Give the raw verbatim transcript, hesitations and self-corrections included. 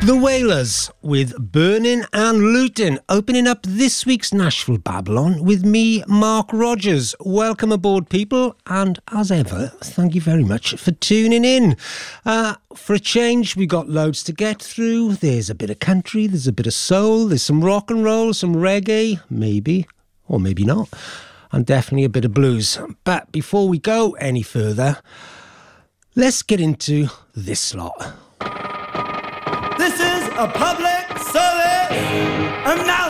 The Wailers with Burning and Looting, opening up this week's Nashville Babylon with me, Mark Rogers. Welcome aboard, people, and as ever, thank you very much for tuning in. Uh, for a change, we got loads to get through. There's a bit of country, there's a bit of soul, there's some rock and roll, some reggae, maybe, or maybe not, and definitely a bit of blues. But before we go any further, let's get into this lot. This is a public service announcement.